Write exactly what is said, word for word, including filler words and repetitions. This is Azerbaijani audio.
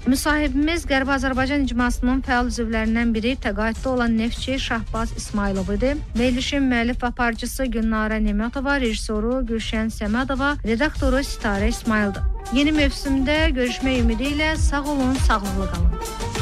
Müsahibimiz Qərbi Azərbaycan icmasının fəal üzvlərindən biri, təqaüddə olan neftçi Şahbaz İsmailov idi. Verilişin müəllif və aparıcısı Gülnarə Nemətova, rejissoru Gülşən Səmədova, redaktoru Sitarə İsmaildir. Yeni mövsümdə görüşmək ümidi ilə sağ olun, sağlıqlı qalın.